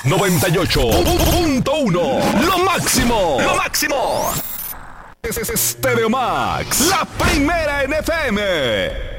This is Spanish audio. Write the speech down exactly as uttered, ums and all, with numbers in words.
noventa y ocho punto uno. Lo máximo. Lo máximo. Es Stereo Max, la primera en F M.